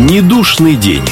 Недушный день.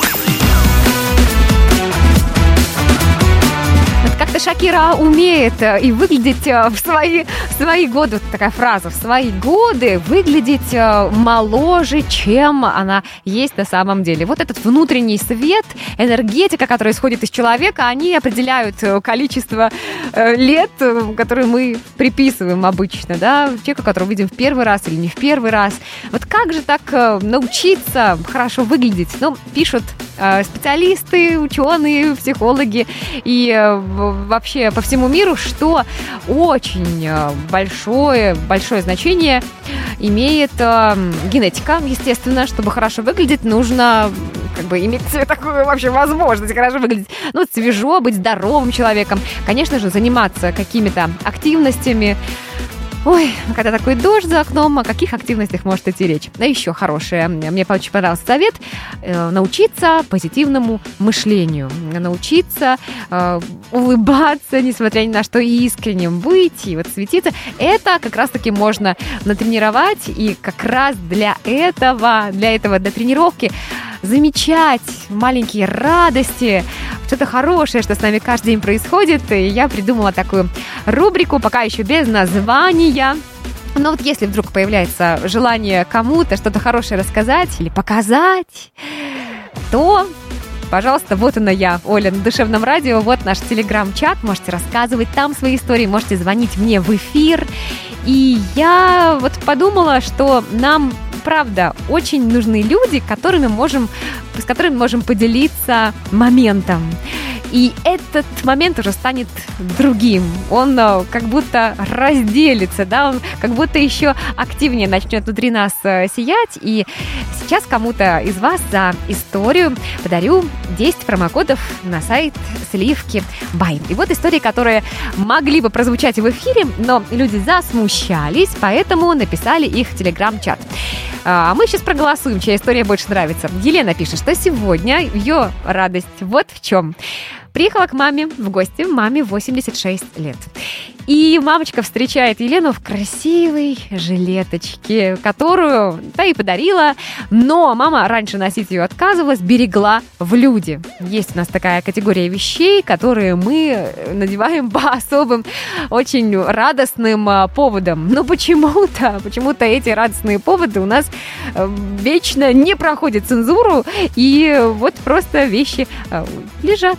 Как-то Шакира умеет и выглядеть в свои годы, вот такая фраза, в свои годы выглядеть моложе, чем она есть на самом деле. Вот этот внутренний свет, энергетика, которая исходит из человека, они определяют количество лет, которые мы приписываем обычно, да, человеку, которого видим в первый раз или не в первый раз. Вот как же так научиться хорошо выглядеть? Ну, пишут специалисты, ученые, психологи и вообще по всему миру, что очень большое значение имеет генетика. Естественно, чтобы хорошо выглядеть, нужно иметь такую вообще возможность хорошо выглядеть. Ну, свежо, быть здоровым человеком. Конечно же, заниматься какими-то активностями. Ой, когда такой дождь за окном, о каких активностях может идти речь? А еще хорошее. Мне очень понравился совет. Научиться позитивному мышлению. Научиться улыбаться, несмотря ни на что, искренним быть и вот светиться. Это как раз-таки можно натренировать. И как раз для тренировки замечать маленькие радости, что-то хорошее, что с нами каждый день происходит. И я придумала такую рубрику, пока еще без названия. Но вот если вдруг появляется желание кому-то что-то хорошее рассказать или показать, то, пожалуйста, вот она я, Оля, на Душевном радио. Вот наш телеграм-чат. Можете рассказывать там свои истории, можете звонить мне в эфир. И я вот подумала, что нам, правда, очень нужны люди, с которыми можем поделиться моментом. И этот момент уже станет другим. Он как будто разделится, да, он как будто еще активнее начнет внутри нас сиять. И сейчас кому-то из вас за историю подарю 10 промокодов на сайт Сливки Бай. И вот истории, которые могли бы прозвучать в эфире, но люди засмущались, поэтому написали их в телеграм-чат. А мы сейчас проголосуем, чья история больше нравится. Елена пишет, что сегодня ее радость вот в чем. Приехала к маме в гости, маме 86 лет. И мамочка встречает Елену в красивой жилеточке, которую та и подарила, но мама раньше носить ее отказывалась, берегла в люди. Есть у нас такая категория вещей, которые мы надеваем по особым, очень радостным поводам. Но почему-то эти радостные поводы у нас вечно не проходят цензуру, и вот просто вещи лежат